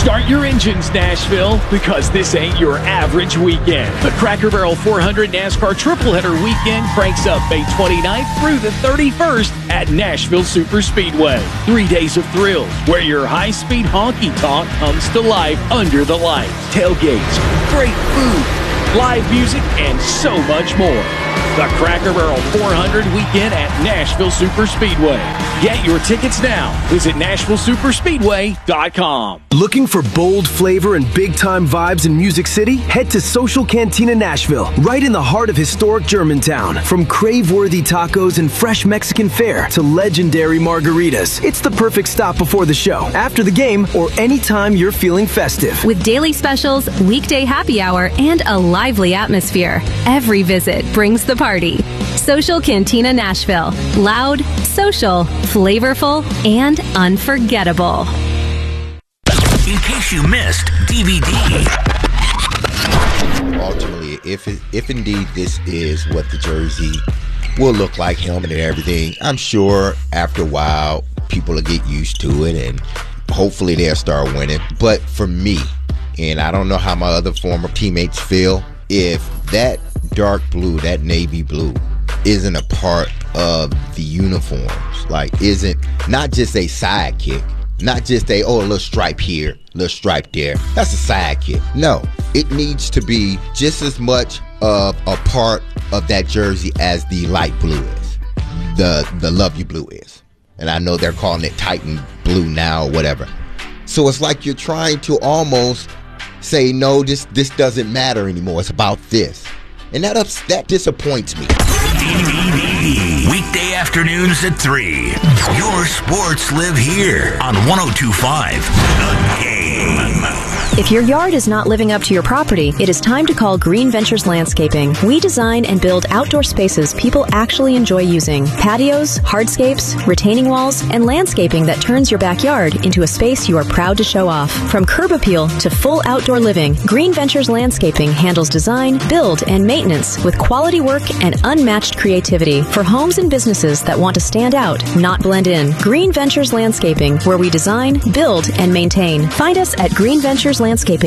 Start your engines, Nashville, because this ain't your average weekend. The Cracker Barrel 400 NASCAR Tripleheader Weekend cranks up May 29th through the 31st at Nashville Superspeedway. 3 days of thrills where your high-speed honky-tonk comes to life under the lights. Tailgates, great food, live music, and so much more. The Cracker Barrel 400 Weekend at Nashville Superspeedway. Get your tickets now. Visit NashvilleSuperspeedway.com. Looking for bold flavor and big-time vibes in Music City? Head to Social Cantina Nashville, right in the heart of historic Germantown. From crave-worthy tacos and fresh Mexican fare to legendary margaritas, it's the perfect stop before the show, after the game, or anytime you're feeling festive. With daily specials, weekday happy hour, and a lively atmosphere, every visit brings the party. Social Cantina Nashville. Loud, social, flavorful, and unforgettable. In case you missed DVD. Ultimately, if indeed this is what the jersey will look like, helmet and everything, I'm sure after a while people will get used to it and hopefully they'll start winning. But for me, and I don't know how my other former teammates feel, if that dark blue, that navy blue, isn't a part of the uniforms, like isn't not just a sidekick, not just a little stripe here, little stripe there, that's a sidekick. No, it needs to be just as much of a part of that jersey as the light blue is, the Love You blue is. And I know they're calling it Titan blue now or whatever. So it's like you're trying to almost say, no, this doesn't matter anymore, it's about this. And that disappoints me. DVD. Weekday afternoons at 3. Your sports live here on 102.5 The Game. If your yard is not living up to your property, it is time to call Green Ventures Landscaping. We design and build outdoor spaces people actually enjoy using. Patios, hardscapes, retaining walls, and landscaping that turns your backyard into a space you are proud to show off. From curb appeal to full outdoor living, Green Ventures Landscaping handles design, build, and maintenance with quality work and unmatched creativity for homes and businesses that want to stand out, not blend in. Green Ventures Landscaping, where we design, build, and maintain. Find us at greenventureslandscaping.com.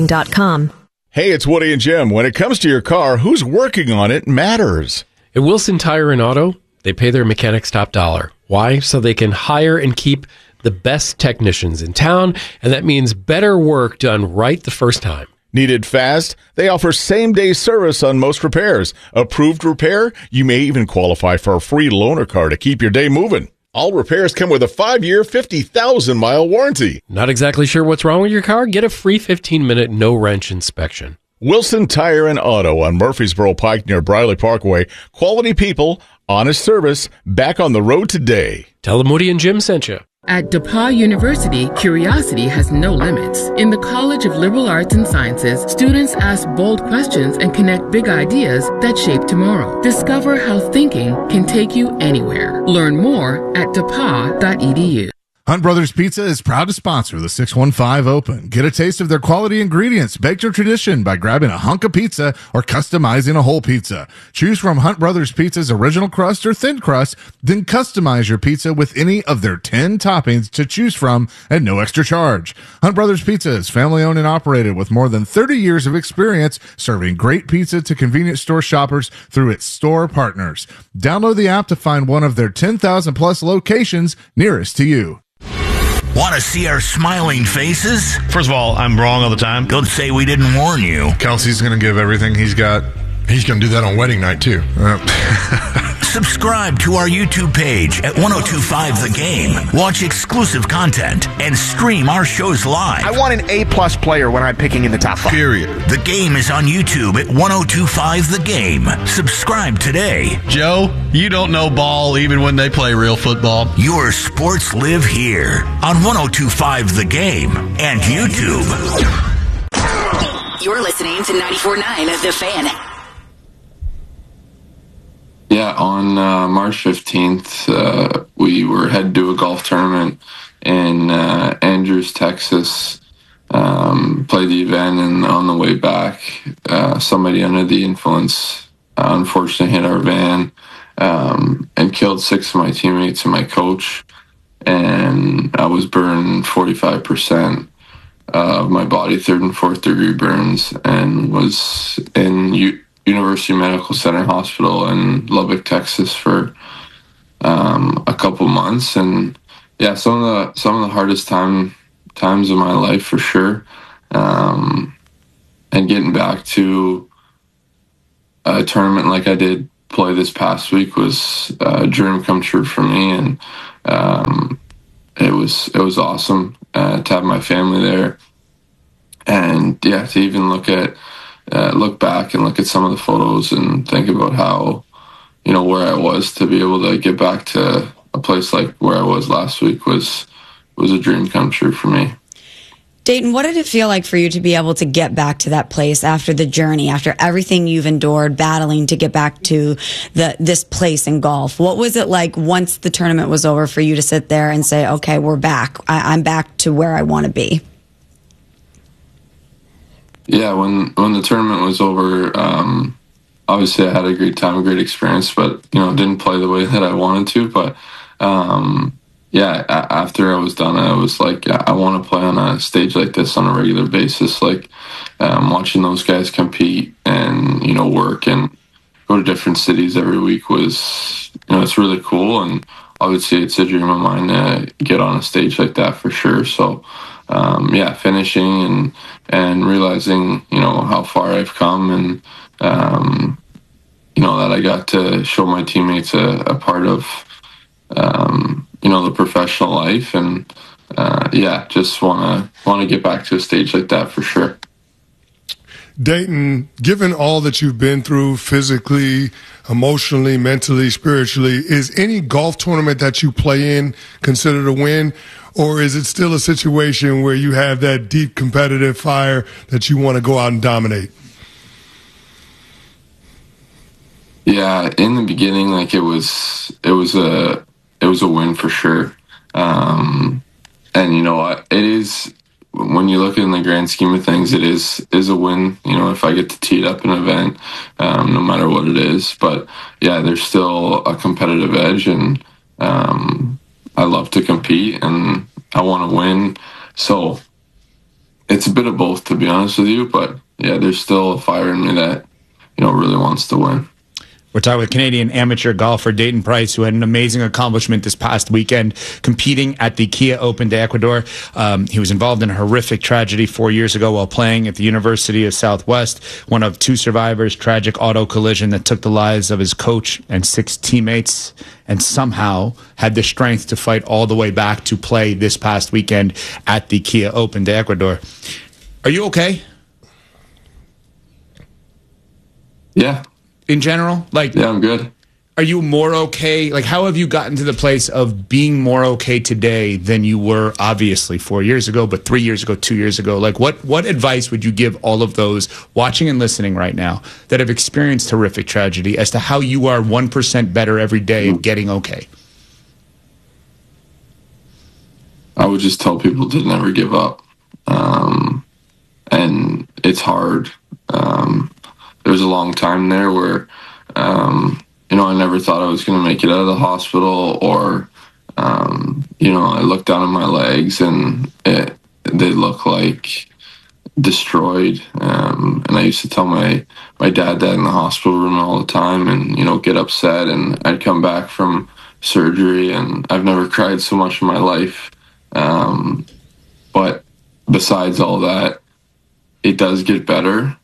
Hey, it's Woody and Jim. When it comes to your car, who's working on it matters. At Wilson Tire and Auto, they pay their mechanics top dollar. Why? So they can hire and keep the best technicians in town, and that means better work done right the first time. Needed fast? They offer same-day service on most repairs. Approved repair? You may even qualify for a free loaner car to keep your day moving. All repairs come with a 5-year, 50,000-mile warranty. Not exactly sure what's wrong with your car? Get a free 15-minute no-wrench inspection. Wilson Tire and Auto on Murfreesboro Pike near Briley Parkway. Quality people, honest service, back on the road today. Tell them Woody and Jim sent you. At DePauw University, curiosity has no limits. In the College of Liberal Arts and Sciences, students ask bold questions and connect big ideas that shape tomorrow. Discover how thinking can take you anywhere. Learn more at depaw.edu. Hunt Brothers Pizza is proud to sponsor the 615 Open. Get a taste of their quality ingredients, baked to tradition by grabbing a hunk of pizza or customizing a whole pizza. Choose from Hunt Brothers Pizza's original crust or thin crust, then customize your pizza with any of their 10 toppings to choose from at no extra charge. Hunt Brothers Pizza is family owned and operated with more than 30 years of experience serving great pizza to convenience store shoppers through its store partners. Download the app to find one of their 10,000 plus locations nearest to you. Want to see our smiling faces? First of all, I'm wrong all the time. Don't say we didn't warn you. Kelsey's going to give everything he's got. He's going to do that on wedding night, too. Subscribe to our YouTube page at 1025 The Game. Watch exclusive content and stream our shows live. I want an A-plus player when I'm picking in the top 5. Period. The Game is on YouTube at 1025 The Game. Subscribe today. Joe, you don't know ball even when they play real football. Your sports live here on 1025 The Game and YouTube. You're listening to 94.9 The Fan. Yeah, on March 15th, we were headed to a golf tournament in Andrews, Texas. Played the event, and on the way back, somebody under the influence unfortunately hit our van and killed 6 of my teammates and my coach. And I was burned 45%. of my body, 3rd and 4th degree burns, and was in University Medical Center Hospital in Lubbock, Texas for a couple months. And yeah, some of the hardest times of my life for sure. And getting back to a tournament like I did play this past week was a dream come true for me, and it was awesome to have my family there, and yeah, to even look back and look at some of the photos and think about how, where I was, to be able to get back to a place like where I was last week was a dream come true for me. Dayton, what did it feel like for you to be able to get back to that place after the journey, after everything you've endured, battling to get back to this place in golf? What was it like once the tournament was over for you to sit there and say, okay, we're back. I'm back to where I want to be? Yeah, when the tournament was over, obviously I had a great time, a great experience, but, didn't play the way that I wanted to. But, yeah, after I was done, I was like, I want to play on a stage like this on a regular basis. Like, watching those guys compete and, work and go to different cities every week was, it's really cool. And obviously it's a dream of mine to get on a stage like that for sure. So, yeah, finishing and realizing, how far I've come, and, that I got to show my teammates a part of, the professional life, and yeah, just want to get back to a stage like that for sure. Dayton, given all that you've been through physically, emotionally, mentally, spiritually, is any golf tournament that you play in considered a win, or is it still a situation where you have that deep competitive fire that you want to go out and dominate? Yeah, in the beginning, like it was a win for sure. And it is, when you look in the grand scheme of things, it is a win, if I get to tee it up an event, no matter what it is. But yeah, there's still a competitive edge, and I love to compete and I want to win. So it's a bit of both, to be honest with you. But yeah, there's still a fire in me that, really wants to win. We're talking with Canadian amateur golfer Dayton Price, who had an amazing accomplishment this past weekend, competing at the Kia Open de Ecuador. He was involved in a horrific tragedy 4 years ago while playing at the University of Southwest. One of 2 survivors, tragic auto collision that took the lives of his coach and 6 teammates, and somehow had the strength to fight all the way back to play this past weekend at the Kia Open de Ecuador. Are you okay? Yeah. In general? Yeah, I'm good. Are you more okay? Like, how have you gotten to the place of being more okay today than you were, obviously, 4 years ago, but 3 years ago, 2 years ago? Like, what advice would you give all of those watching and listening right now that have experienced horrific tragedy as to how you are 1% better every day of getting okay? I would just tell people to never give up. And it's hard. There was a long time there where, I never thought I was going to make it out of the hospital, or, I looked down at my legs and they look like destroyed. And I used to tell my dad that in the hospital room all the time, and, get upset, and I'd come back from surgery and I've never cried so much in my life. But besides all that, it does get better.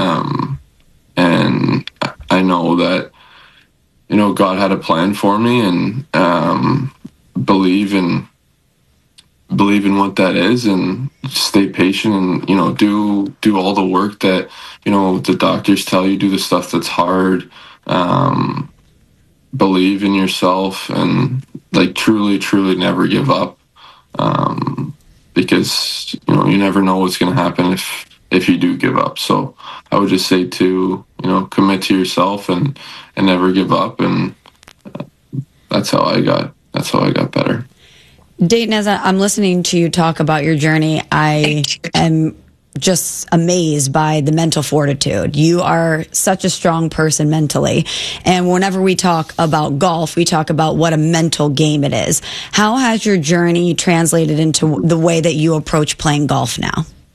And I know that, God had a plan for me, and believe in what that is, and stay patient, and, do all the work that, the doctors tell you, do the stuff that's hard, believe in yourself, and truly never give up. Because, you never know what's going to happen if you do give up. So I would just say to, commit to yourself and never give up. And that's how I got better. Dayton, as I'm listening to you talk about your journey, I am just amazed by the mental fortitude. You are such a strong person mentally. And whenever we talk about golf, we talk about what a mental game it is. How has your journey translated into the way that you approach playing golf now?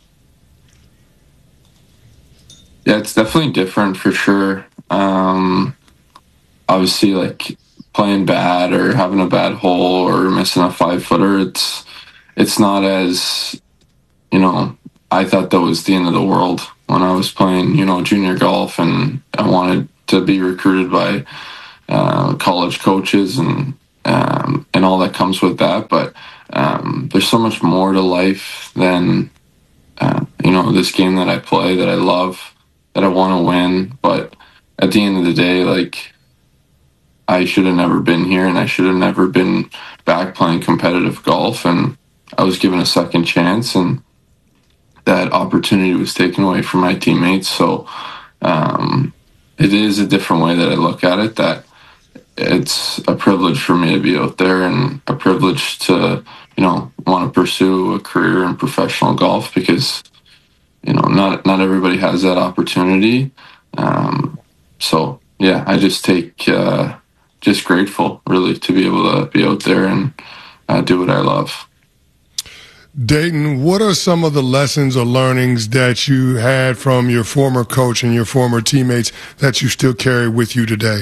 Yeah, it's definitely different for sure. Obviously, like playing bad or having a bad hole or missing a 5-footer, it's not as, I thought that was the end of the world when I was playing, junior golf, and I wanted to be recruited by college coaches and all that comes with that. But there's so much more to life than, this game that I play, that I love, that I want to win. But at the end of the day, like, I should have never been here, and I should have never been back playing competitive golf. And I was given a second chance, and that opportunity was taken away from my teammates. So it is a different way that I look at it, that it's a privilege for me to be out there, and a privilege to, want to pursue a career in professional golf, because, not everybody has that opportunity. So yeah, I just just grateful really to be able to be out there and do what I love. Dayton, what are some of the lessons or learnings that you had from your former coach and your former teammates that you still carry with you today?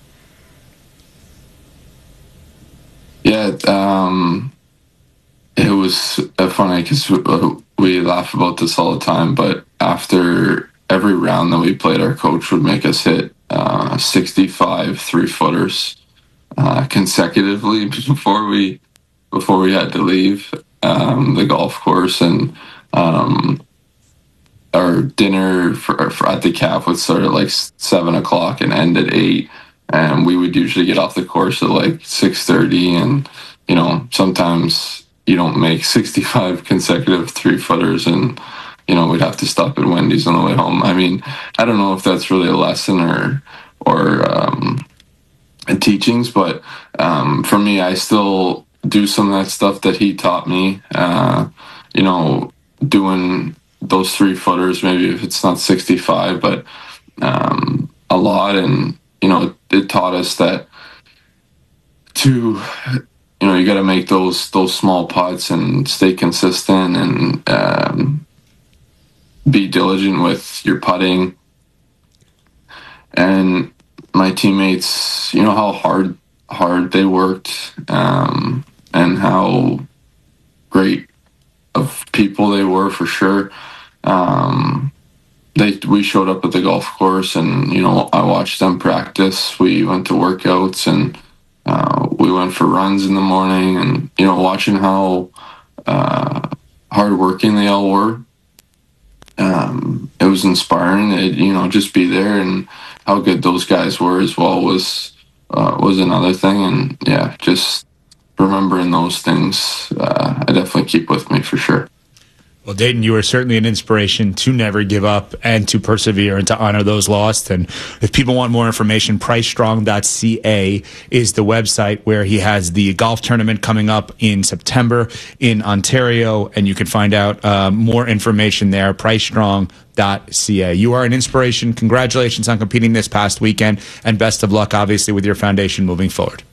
Yeah, it was funny because we laugh about this all the time, but after every round that we played, our coach would make us hit 65 3-footers consecutively before we had to leave the golf course. And our dinner at the CAF would start at like 7 o'clock and end at 8, and we would usually get off the course at like 6:30. And sometimes you don't make 65 consecutive 3-footers, and we'd have to stop at Wendy's on the way home. I mean, I don't know if that's really a lesson or teachings, but for me, I still do some of that stuff that he taught me. Doing those 3-footers, maybe if it's not 65, but a lot. And it taught us that you got to make those small putts and stay consistent and be diligent with your putting. And my teammates, how hard they worked, and how great of people they were, for sure. We showed up at the golf course, and I watched them practice. We went to workouts, and we went for runs in the morning, and watching how hardworking they all were. It was inspiring. Just be there, and how good those guys were as well was another thing. And yeah, just remembering those things, I definitely keep with me for sure. Well, Dayton, you are certainly an inspiration to never give up and to persevere and to honor those lost. And if people want more information, pricestrong.ca is the website where he has the golf tournament coming up in September in Ontario. And you can find out more information there, pricestrong.ca. You are an inspiration. Congratulations on competing this past weekend, and best of luck, obviously, with your foundation moving forward.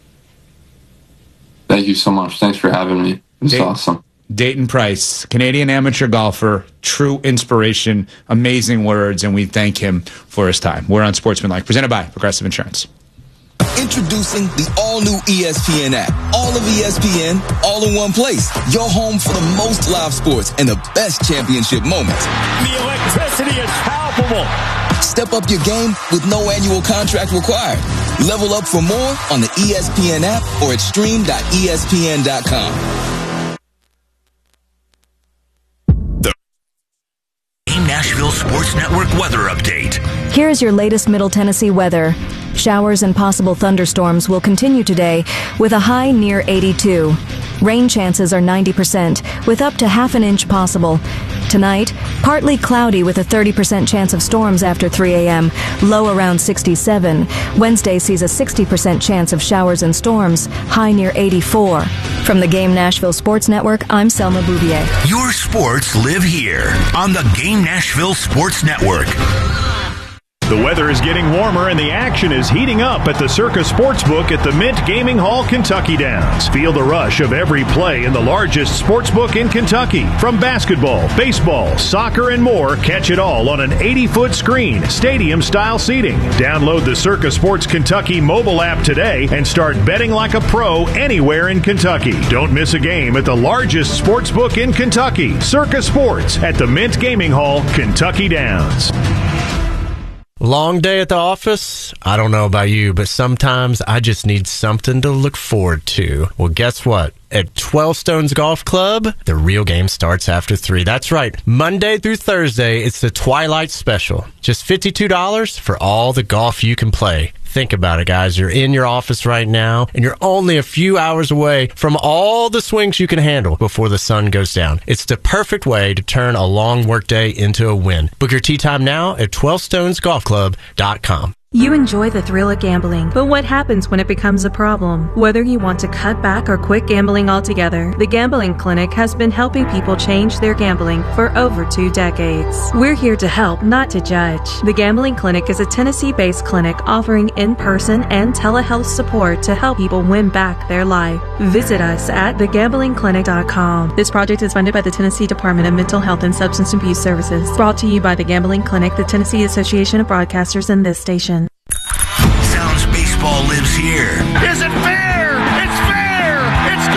Thank you so much. Thanks for having me. It's awesome. Dayton Price, Canadian amateur golfer, true inspiration, amazing words, and we thank him for his time. We're on Sportsmanlike, presented by Progressive Insurance. Introducing the all-new ESPN app. All of ESPN, all in one place. Your home for the most live sports and the best championship moments. The electricity is palpable. Step up your game with no annual contract required. Level up for more on the ESPN app or at stream.espn.com. Nashville Sports Network weather update. Here is your latest Middle Tennessee weather. Showers and possible thunderstorms will continue today with a high near 82. Rain chances are 90% with up to half an inch possible. Tonight, partly cloudy with a 30% chance of storms after 3 a.m., low around 67. Wednesday sees a 60% chance of showers and storms, high near 84. From the Game Nashville Sports Network, I'm Selma Bouvier. Your sports live here on the Game Nashville Sports Network. The weather is getting warmer and the action is heating up at the Circa Sportsbook at the Mint Gaming Hall, Kentucky Downs. Feel the rush of every play in the largest sportsbook in Kentucky. From basketball, baseball, soccer, and more, catch it all on an 80-foot screen, stadium-style seating. Download the Circa Sports Kentucky mobile app today and start betting like a pro anywhere in Kentucky. Don't miss a game at the largest sportsbook in Kentucky, Circa Sports at the Mint Gaming Hall, Kentucky Downs. Long day at the office? I don't know about you, but sometimes I just need something to look forward to. Well, guess what? At 12 Stones Golf Club, the real game starts after 3. That's right. Monday through Thursday, it's the Twilight Special. Just $52 for all the golf you can play. Think about it, guys. You're in your office right now, and you're only a few hours away from all the swings you can handle before the sun goes down. It's the perfect way to turn a long workday into a win. Book your tee time now at 12stonesgolfclub.com. You enjoy the thrill of gambling, but what happens when it becomes a problem? Whether you want to cut back or quit gambling altogether, the Gambling Clinic has been helping people change their gambling for over 2 decades. We're here to help, not to judge. The Gambling Clinic is a Tennessee-based clinic offering in-person and telehealth support to help people win back their life. Visit us at thegamblingclinic.com. This project is funded by the Tennessee Department of Mental Health and Substance Abuse Services. Brought to you by the Gambling Clinic, the Tennessee Association of Broadcasters, and this station. Sounds baseball lives here. Is it fair?